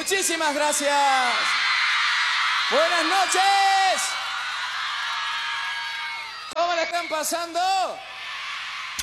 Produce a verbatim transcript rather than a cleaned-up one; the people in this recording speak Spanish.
Muchísimas gracias. Buenas noches. ¿Cómo la están pasando?